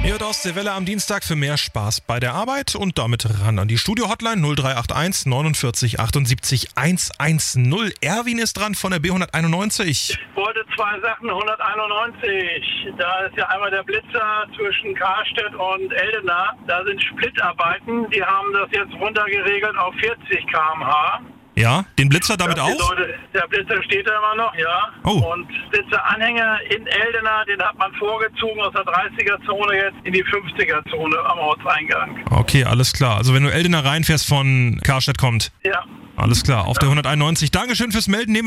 Hier hört Ostseewelle am Dienstag für mehr Spaß bei der Arbeit und damit ran an die Studio-Hotline 0381 49 78 110. Erwin ist dran von der B191. Ich wollte zwei Sachen, 191. Da ist ja einmal der Blitzer zwischen Karstedt und Eldena. Da sind Splittarbeiten, die haben das jetzt runtergeregelt auf 40 km/h. Ja, den Blitzer damit auch? Der Blitzer steht da immer noch, ja. Oh. Und Blitzeranhänger in Eldena, den hat man vorgezogen aus der 30er-Zone jetzt in die 50er-Zone am Ortseingang. Okay, alles klar. Also wenn du Eldena reinfährst von Karstedt kommt. Ja. Alles klar, auf der 191. Dankeschön fürs Melden.